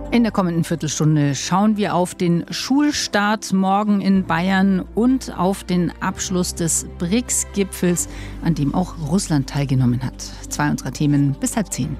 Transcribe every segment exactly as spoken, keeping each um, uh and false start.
In der kommenden Viertelstunde schauen wir auf den Schulstart morgen in Bayern und auf den Abschluss des B R I C S-Gipfels, an dem auch Russland teilgenommen hat. Zwei unserer Themen bis halb zehn.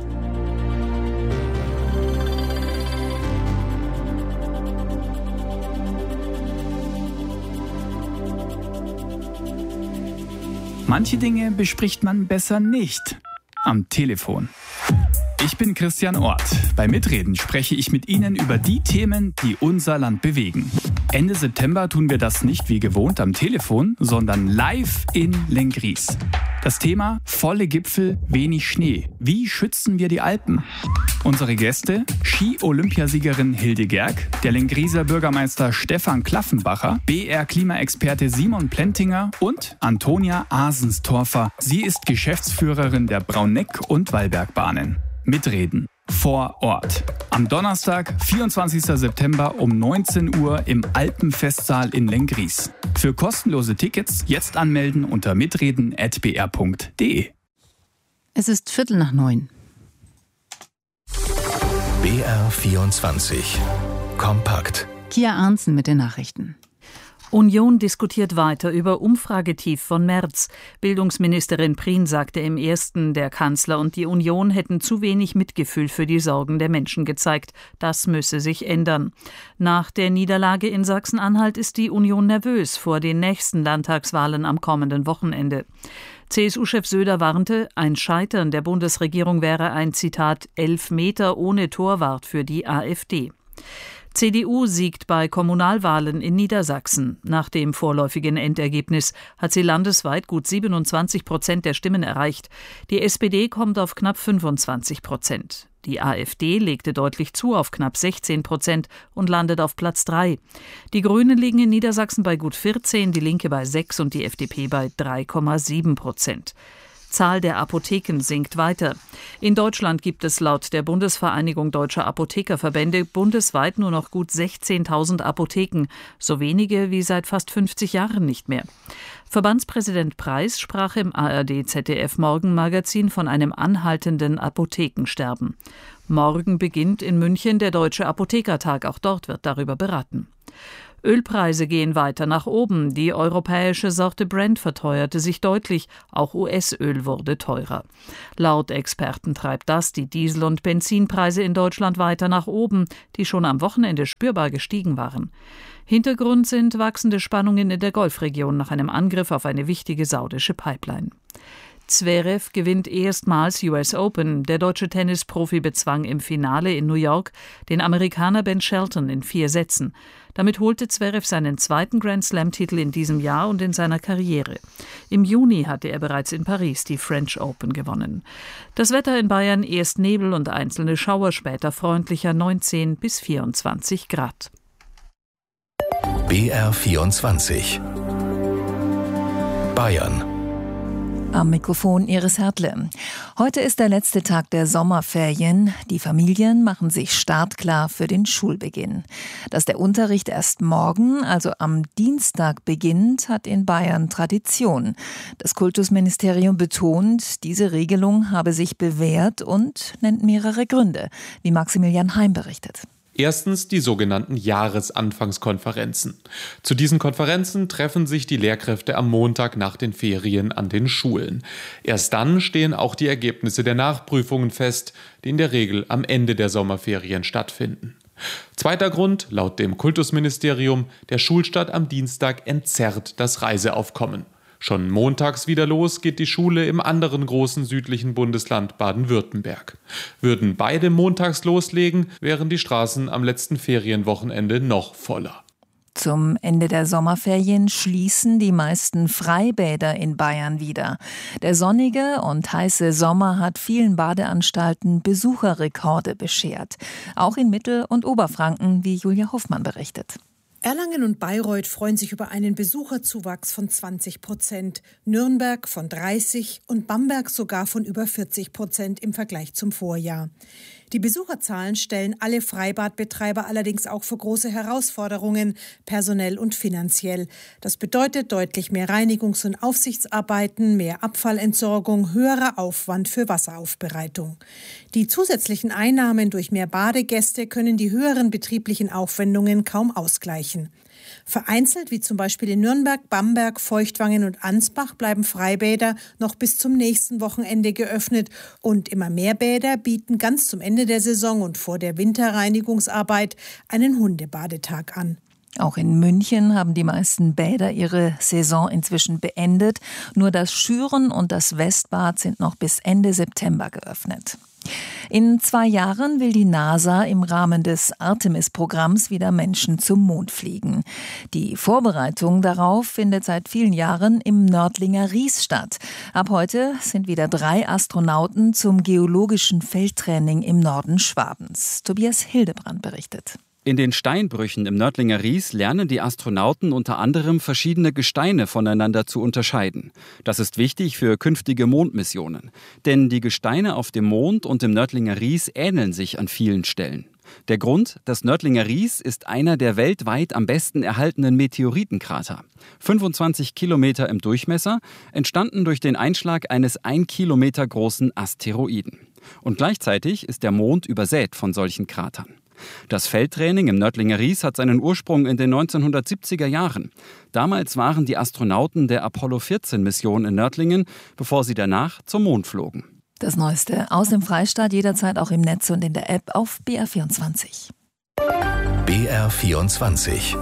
Manche Dinge bespricht man besser nicht am Telefon. Ich bin Christian Orth. Bei Mitreden spreche ich mit Ihnen über die Themen, die unser Land bewegen. Ende September tun wir das nicht wie gewohnt am Telefon, sondern live in Lenggries. Das Thema: volle Gipfel, wenig Schnee. Wie schützen wir die Alpen? Unsere Gäste: Ski-Olympiasiegerin Hilde Gerg, der Lengrieser Bürgermeister Stefan Klaffenbacher, B R-Klimaexperte Simon Plentinger und Antonia Asenstorfer. Sie ist Geschäftsführerin der Brauneck- und Wallbergbahnen. Mitreden vor Ort. Am Donnerstag, vierundzwanzigsten September um neunzehn Uhr im Alpenfestsaal in Lenggries. Für kostenlose Tickets jetzt anmelden unter mitreden at b r punkt d e. Es ist Viertel nach neun. B R vierundzwanzig. Kompakt. Kia Arntzen mit den Nachrichten. Union diskutiert weiter über Umfragetief von März. Bildungsministerin Prien sagte im ersten, der Kanzler und die Union hätten zu wenig Mitgefühl für die Sorgen der Menschen gezeigt. Das müsse sich ändern. Nach der Niederlage in Sachsen-Anhalt ist die Union nervös vor den nächsten Landtagswahlen am kommenden Wochenende. C S U-Chef Söder warnte, ein Scheitern der Bundesregierung wäre ein, Zitat, Elfmeter ohne Torwart für die AfD. C D U siegt bei Kommunalwahlen in Niedersachsen. Nach dem vorläufigen Endergebnis hat sie landesweit gut siebenundzwanzig Prozent der Stimmen erreicht. Die S P D kommt auf knapp fünfundzwanzig Prozent. Die AfD legte deutlich zu auf knapp sechzehn Prozent und landet auf Platz drei. Die Grünen liegen in Niedersachsen bei gut vierzehn, die Linke bei sechs und die F D P bei drei Komma sieben Prozent. Zahl der Apotheken sinkt weiter. In Deutschland gibt es laut der Bundesvereinigung Deutscher Apothekerverbände bundesweit nur noch gut sechzehntausend Apotheken, so wenige wie seit fast fünfzig Jahren nicht mehr. Verbandspräsident Preis sprach im A R D-Z D F-Morgenmagazin von einem anhaltenden Apothekensterben. Morgen beginnt in München der Deutsche Apothekertag, auch dort wird darüber beraten. Ölpreise gehen weiter nach oben. Die europäische Sorte Brent verteuerte sich deutlich. Auch U S-Öl wurde teurer. Laut Experten treibt das die Diesel- und Benzinpreise in Deutschland weiter nach oben, die schon am Wochenende spürbar gestiegen waren. Hintergrund sind wachsende Spannungen in der Golfregion nach einem Angriff auf eine wichtige saudische Pipeline. Zverev gewinnt erstmals U S Open. Der deutsche Tennisprofi bezwang im Finale in New York den Amerikaner Ben Shelton in vier Sätzen. Damit holte Zverev seinen zweiten Grand-Slam-Titel in diesem Jahr und in seiner Karriere. Im Juni hatte er bereits in Paris die French Open gewonnen. Das Wetter in Bayern: erst Nebel und einzelne Schauer, später freundlicher, neunzehn bis vierundzwanzig Grad. B R vierundzwanzig. Bayern. Am Mikrofon Iris Hertle. Heute ist der letzte Tag der Sommerferien. Die Familien machen sich startklar für den Schulbeginn. Dass der Unterricht erst morgen, also am Dienstag, beginnt, hat in Bayern Tradition. Das Kultusministerium betont, diese Regelung habe sich bewährt und nennt mehrere Gründe, wie Maximilian Heim berichtet. Erstens die sogenannten Jahresanfangskonferenzen. Zu diesen Konferenzen treffen sich die Lehrkräfte am Montag nach den Ferien an den Schulen. Erst dann stehen auch die Ergebnisse der Nachprüfungen fest, die in der Regel am Ende der Sommerferien stattfinden. Zweiter Grund, laut dem Kultusministerium: der Schulstart am Dienstag entzerrt das Reiseaufkommen. Schon montags wieder los geht die Schule im anderen großen südlichen Bundesland Baden-Württemberg. Würden beide montags loslegen, wären die Straßen am letzten Ferienwochenende noch voller. Zum Ende der Sommerferien schließen die meisten Freibäder in Bayern wieder. Der sonnige und heiße Sommer hat vielen Badeanstalten Besucherrekorde beschert. Auch in Mittel- und Oberfranken, wie Julia Hoffmann berichtet. Erlangen und Bayreuth freuen sich über einen Besucherzuwachs von zwanzig Prozent, Nürnberg von dreißig und Bamberg sogar von über vierzig Prozent im Vergleich zum Vorjahr. Die Besucherzahlen stellen alle Freibadbetreiber allerdings auch vor große Herausforderungen, personell und finanziell. Das bedeutet deutlich mehr Reinigungs- und Aufsichtsarbeiten, mehr Abfallentsorgung, höherer Aufwand für Wasseraufbereitung. Die zusätzlichen Einnahmen durch mehr Badegäste können die höheren betrieblichen Aufwendungen kaum ausgleichen. Vereinzelt, wie zum Beispiel in Nürnberg, Bamberg, Feuchtwangen und Ansbach, bleiben Freibäder noch bis zum nächsten Wochenende geöffnet und immer mehr Bäder bieten ganz zum Ende der Saison und vor der Winterreinigungsarbeit einen Hundebadetag an. Auch in München haben die meisten Bäder ihre Saison inzwischen beendet. Nur das Schüren und das Westbad sind noch bis Ende September geöffnet. In zwei Jahren will die NASA im Rahmen des Artemis-Programms wieder Menschen zum Mond fliegen. Die Vorbereitung darauf findet seit vielen Jahren im Nördlinger Ries statt. Ab heute sind wieder drei Astronauten zum geologischen Feldtraining im Norden Schwabens. Tobias Hildebrand berichtet. In den Steinbrüchen im Nördlinger Ries lernen die Astronauten unter anderem verschiedene Gesteine voneinander zu unterscheiden. Das ist wichtig für künftige Mondmissionen. Denn die Gesteine auf dem Mond und im Nördlinger Ries ähneln sich an vielen Stellen. Der Grund: Das Nördlinger Ries ist einer der weltweit am besten erhaltenen Meteoritenkrater. fünfundzwanzig Kilometer im Durchmesser, entstanden durch den Einschlag eines ein Kilometer großen Asteroiden. Und gleichzeitig ist der Mond übersät von solchen Kratern. Das Feldtraining im Nördlinger Ries hat seinen Ursprung in den neunzehnhundertsiebziger Jahren. Damals waren die Astronauten der Apollo vierzehn Mission in Nördlingen, bevor sie danach zum Mond flogen. Das Neueste aus dem Freistaat jederzeit auch im Netz und in der App auf B R vierundzwanzig. B R vierundzwanzig.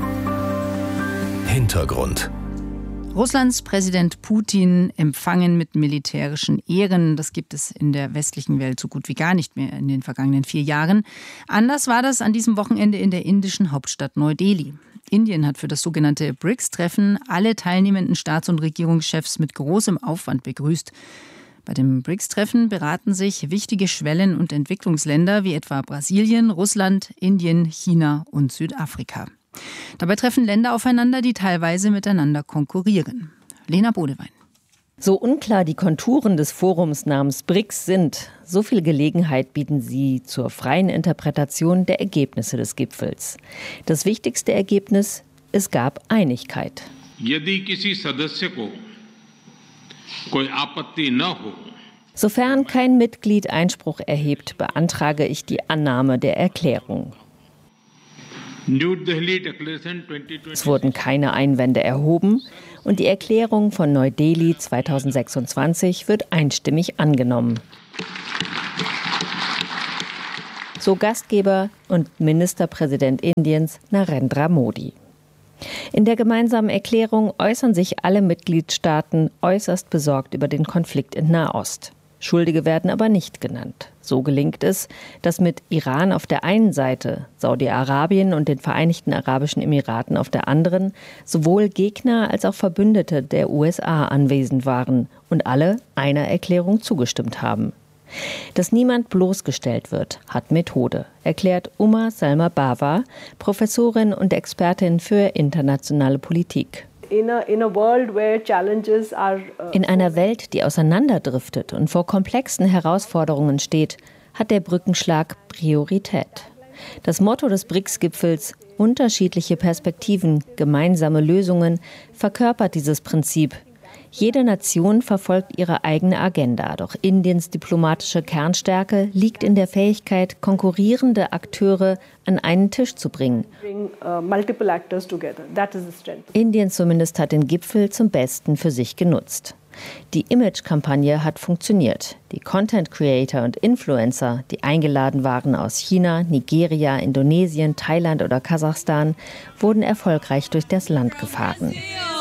Hintergrund. Russlands Präsident Putin empfangen mit militärischen Ehren. Das gibt es in der westlichen Welt so gut wie gar nicht mehr in den vergangenen vier Jahren. Anders war das an diesem Wochenende in der indischen Hauptstadt Neu-Delhi. Indien hat für das sogenannte B R I C S-Treffen alle teilnehmenden Staats- und Regierungschefs mit großem Aufwand begrüßt. Bei dem B R I C S-Treffen beraten sich wichtige Schwellen- und Entwicklungsländer wie etwa Brasilien, Russland, Indien, China und Südafrika. Dabei treffen Länder aufeinander, die teilweise miteinander konkurrieren. Lena Bodewein. So unklar die Konturen des Forums namens B R I C S sind, so viel Gelegenheit bieten sie zur freien Interpretation der Ergebnisse des Gipfels. Das wichtigste Ergebnis: Es gab Einigkeit. Sofern kein Mitglied Einspruch erhebt, beantrage ich die Annahme der Erklärung. Es wurden keine Einwände erhoben und die Erklärung von Neu-Delhi zweitausendsechsundzwanzig wird einstimmig angenommen. So Gastgeber und Ministerpräsident Indiens Narendra Modi. In der gemeinsamen Erklärung äußern sich alle Mitgliedstaaten äußerst besorgt über den Konflikt in Nahost. Schuldige werden aber nicht genannt. So gelingt es, dass mit Iran auf der einen Seite, Saudi-Arabien und den Vereinigten Arabischen Emiraten auf der anderen, sowohl Gegner als auch Verbündete der U S A anwesend waren und alle einer Erklärung zugestimmt haben. Dass niemand bloßgestellt wird, hat Methode, erklärt Uma Salma Bava, Professorin und Expertin für internationale Politik. In einer Welt, die auseinanderdriftet und vor komplexen Herausforderungen steht, hat der Brückenschlag Priorität. Das Motto des B R I C S-Gipfels, unterschiedliche Perspektiven, gemeinsame Lösungen, verkörpert dieses Prinzip. Jede Nation verfolgt ihre eigene Agenda, doch Indiens diplomatische Kernstärke liegt in der Fähigkeit, konkurrierende Akteure an einen Tisch zu bringen. Indien zumindest hat den Gipfel zum Besten für sich genutzt. Die Image-Kampagne hat funktioniert. Die Content-Creator und Influencer, die eingeladen waren aus China, Nigeria, Indonesien, Thailand oder Kasachstan, wurden erfolgreich durch das Land gefahren.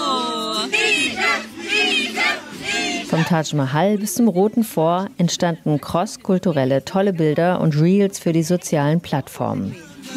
Vom Taj Mahal bis zum Roten Fort entstanden crosskulturelle tolle Bilder und Reels für die sozialen Plattformen.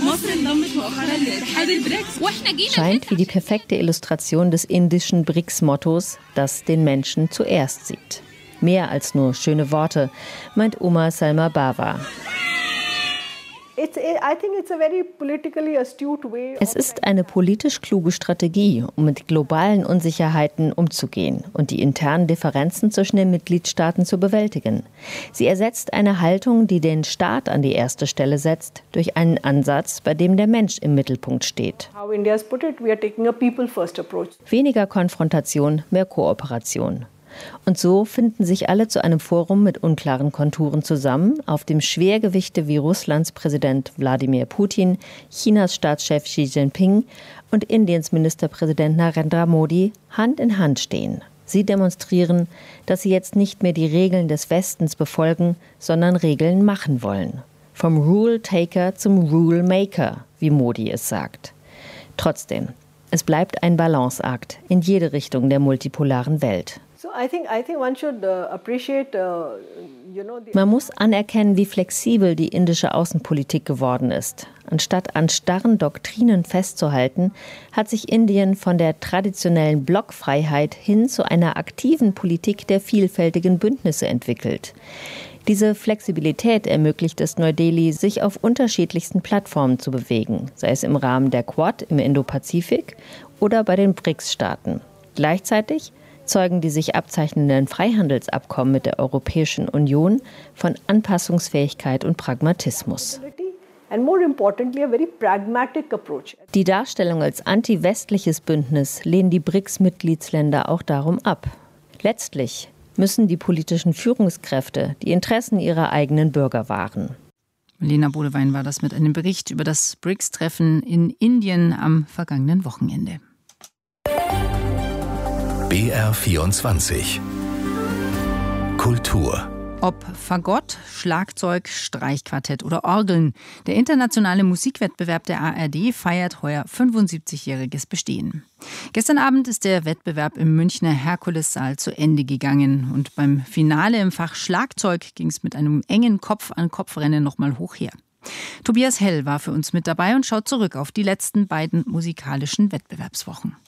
Scheint wie die perfekte Illustration des indischen B R I C S-Mottos, das den Menschen zuerst sieht. Mehr als nur schöne Worte, meint Uma Salma Bava. Es ist eine politisch kluge Strategie, um mit globalen Unsicherheiten umzugehen und die internen Differenzen zwischen den Mitgliedstaaten zu bewältigen. Sie ersetzt eine Haltung, die den Staat an die erste Stelle setzt, durch einen Ansatz, bei dem der Mensch im Mittelpunkt steht. Weniger Konfrontation, mehr Kooperation. Und so finden sich alle zu einem Forum mit unklaren Konturen zusammen, auf dem Schwergewichte wie Russlands Präsident Wladimir Putin, Chinas Staatschef Xi Jinping und Indiens Ministerpräsident Narendra Modi Hand in Hand stehen. Sie demonstrieren, dass sie jetzt nicht mehr die Regeln des Westens befolgen, sondern Regeln machen wollen. Vom Rule-Taker zum Rule-Maker, wie Modi es sagt. Trotzdem, es bleibt ein Balanceakt in jede Richtung der multipolaren Welt. Man muss anerkennen, wie flexibel die indische Außenpolitik geworden ist. Anstatt an starren Doktrinen festzuhalten, hat sich Indien von der traditionellen Blockfreiheit hin zu einer aktiven Politik der vielfältigen Bündnisse entwickelt. Diese Flexibilität ermöglicht es Neu-Delhi, sich auf unterschiedlichsten Plattformen zu bewegen, sei es im Rahmen der Quad im Indopazifik oder bei den B R I C S-Staaten. Gleichzeitig zeugen die sich abzeichnenden Freihandelsabkommen mit der Europäischen Union von Anpassungsfähigkeit und Pragmatismus. Die Darstellung als anti-westliches Bündnis lehnen die B R I C S-Mitgliedsländer auch darum ab. Letztlich müssen die politischen Führungskräfte die Interessen ihrer eigenen Bürger wahren. Lena Bodewein war das mit einem Bericht über das B R I C S-Treffen in Indien am vergangenen Wochenende. B R vierundzwanzig Kultur. Ob Fagott, Schlagzeug, Streichquartett oder Orgeln, der internationale Musikwettbewerb der A R D feiert heuer fünfundsiebzigjähriges Bestehen. Gestern Abend ist der Wettbewerb im Münchner Herkulessaal zu Ende gegangen und beim Finale im Fach Schlagzeug ging es mit einem engen Kopf-an-Kopf-Rennen nochmal hoch her. Tobias Hell war für uns mit dabei und schaut zurück auf die letzten beiden musikalischen Wettbewerbswochen.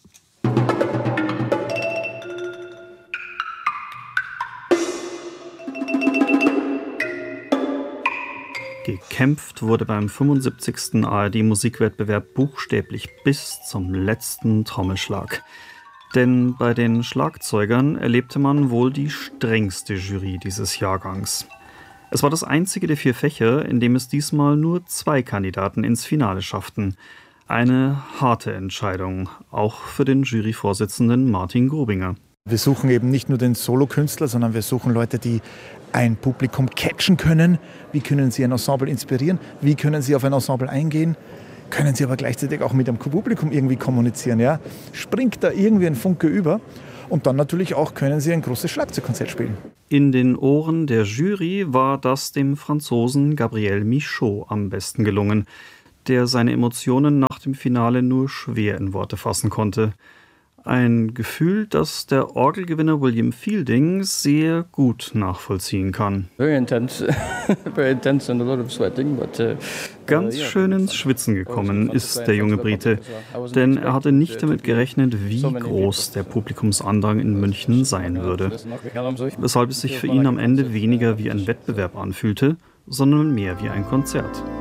Gekämpft wurde beim fünfundsiebzigsten A R D-Musikwettbewerb buchstäblich bis zum letzten Trommelschlag. Denn bei den Schlagzeugern erlebte man wohl die strengste Jury dieses Jahrgangs. Es war das einzige der vier Fächer, in dem es diesmal nur zwei Kandidaten ins Finale schafften. Eine harte Entscheidung, auch für den Juryvorsitzenden Martin Grobinger. Wir suchen eben nicht nur den Solokünstler, sondern wir suchen Leute, die ein Publikum catchen können. Wie können sie ein Ensemble inspirieren? Wie können sie auf ein Ensemble eingehen? Können sie aber gleichzeitig auch mit dem Publikum irgendwie kommunizieren? Ja? Springt da irgendwie ein Funke über? Und dann natürlich auch können sie ein großes Schlagzeugkonzert spielen. In den Ohren der Jury war das dem Franzosen Gabriel Michaud am besten gelungen, der seine Emotionen nach dem Finale nur schwer in Worte fassen konnte. Ein Gefühl, das der Orgelgewinner William Fielding sehr gut nachvollziehen kann. Ganz schön ins Schwitzen gekommen ist der junge Brite, denn er hatte nicht damit gerechnet, wie groß der Publikumsandrang in München sein würde. Weshalb es sich für ihn am Ende weniger wie ein Wettbewerb anfühlte, sondern mehr wie ein Konzert.